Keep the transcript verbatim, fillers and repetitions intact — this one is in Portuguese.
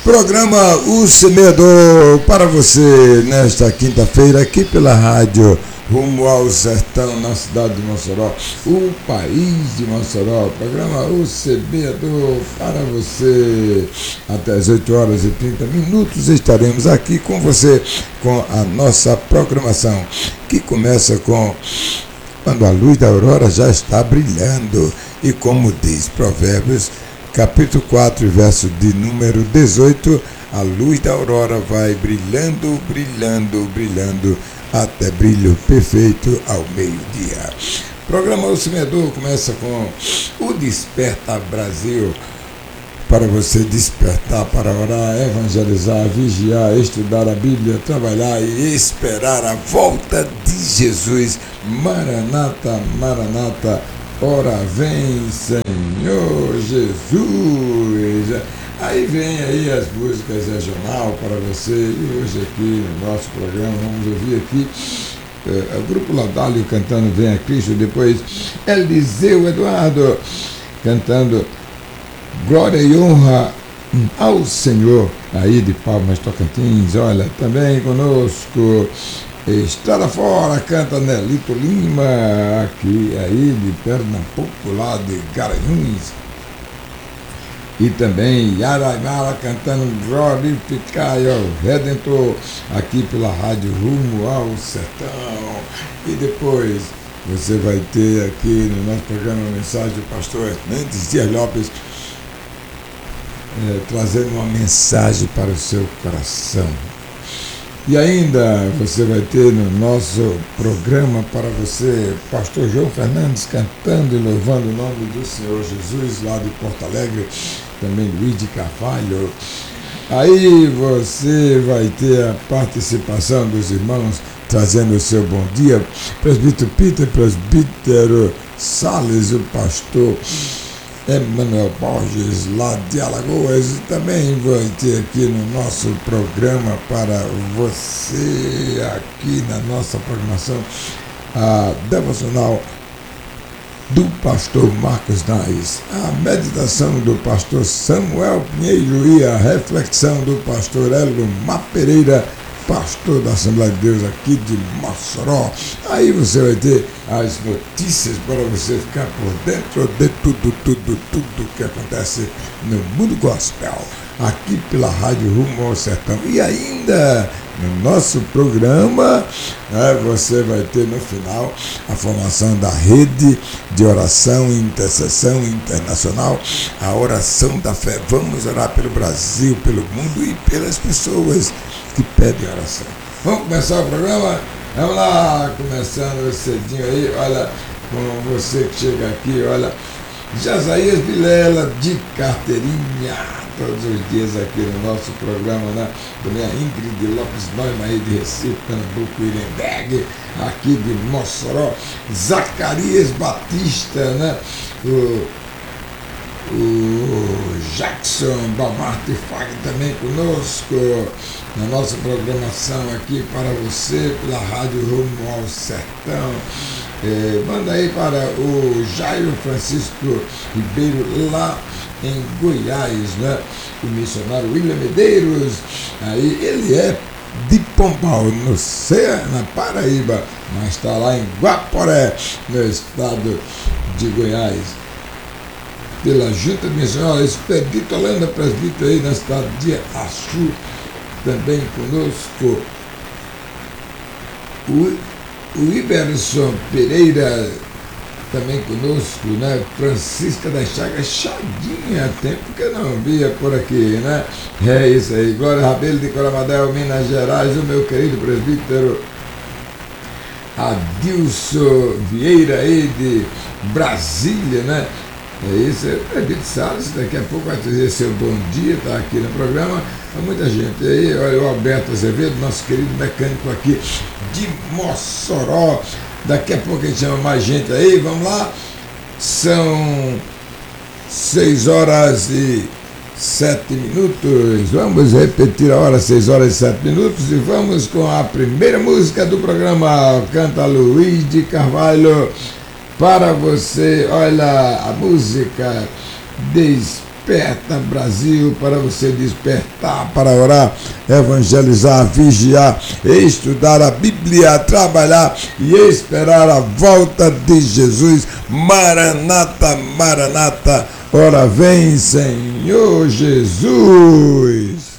Programa O Semeador para você nesta quinta-feira aqui pela rádio Rumo ao Sertão, na cidade de Mossoró, o país de Mossoró. Programa O Semeador para você até as oito horas e trinta minutos. Estaremos aqui com você com a nossa programação, que começa com quando a luz da aurora já está brilhando. E como diz Provérbios, capítulo quatro, verso de número dezoito, a luz da aurora vai brilhando, brilhando, brilhando, até brilho perfeito ao meio-dia. O programa O Semeador começa com o Desperta Brasil, para você despertar para orar, evangelizar, vigiar, estudar a Bíblia, trabalhar e esperar a volta de Jesus. Maranata, Maranata, ora vem, Senhor Jesus. Aí vem aí as músicas regional para você. E hoje aqui no nosso programa vamos ouvir aqui uh, o Grupo Laudálio cantando Venha Cristo. Depois Eliseu Eduardo cantando Glória e Honra ao Senhor, aí de Palmas, Tocantins. Olha, também conosco Estrada Fora, canta Nelito Lima, aqui aí de Pernambuco, lá de Garanhuns. E também Yaraimara cantando Glorificai ao Redentor, aqui pela rádio Rumo ao Sertão. E depois você vai ter aqui no nosso programa uma mensagem do pastor Hernandes Dias Lopes, É, trazendo uma mensagem para o seu coração. E ainda você vai ter no nosso programa para você pastor João Fernandes cantando e louvando o nome do Senhor Jesus, lá de Porto Alegre, também Luiz de Carvalho. Aí você vai ter a participação dos irmãos trazendo o seu bom dia, presbítero Peter, presbítero Salles, o pastor Emanuel Borges, lá de Alagoas. E também vai ter aqui no nosso programa para você, aqui na nossa programação, a devocional do pastor Marcos Nais, a meditação do pastor Samuel Pinheiro e a reflexão do pastor Elomar Pereira, pastor da Assembleia de Deus aqui de Mossoró. Aí você vai ter as notícias para você ficar por dentro de tudo, tudo, tudo que acontece no mundo gospel, aqui pela rádio Rumo ao Sertão. E ainda no nosso programa, né, você vai ter no final a formação da rede de oração e intercessão internacional, a oração da fé. Vamos orar pelo Brasil, pelo mundo e pelas pessoas que pedem oração. Vamos começar o programa? Vamos lá, começando cedinho aí, olha, com você que chega aqui, olha, Jasaías Vilela de Carteirinha, todos os dias aqui no nosso programa, né? Também a Ingrid Lopes Neumann aí de Recife, Pernambuco, Irenberg, aqui de Mossoró, Zacarias Batista, né? O O Jackson Balmarte Fag também conosco na nossa programação aqui para você pela rádio Rumo ao Sertão. É, manda aí para o Jairo Francisco Ribeiro, lá em Goiás, né? O missionário William Medeiros, aí ele é de Pombal, no Ceará, na Paraíba, mas está lá em Guaporé, no estado de Goiás, pela Junta Missionária Expedito Holanda, presbítero aí na cidade de Açu. Também conosco o, o Iberson Pereira, também conosco, né? Francisca da Chagas Chaguinha, tempo que eu não via por aqui, né? É isso aí, Glória Rabelo de Coromadel, Minas Gerais, o meu querido presbítero Adilson Vieira aí de Brasília, né? É isso, é Vitor Salles, daqui a pouco vai trazer seu bom dia, está aqui no programa. Há muita gente aí, olha o Alberto Azevedo, nosso querido mecânico aqui de Mossoró. Daqui a pouco a gente chama mais gente aí, vamos lá. São seis horas e sete minutos. Vamos repetir a hora, seis horas e sete minutos, e vamos com a primeira música do programa. Canta Luiz de Carvalho para você. Olha a música Desperta Desperta, Brasil, para você despertar, para orar, evangelizar, vigiar, estudar a Bíblia, trabalhar e esperar a volta de Jesus. Maranata, Maranata, ora vem, Senhor Jesus.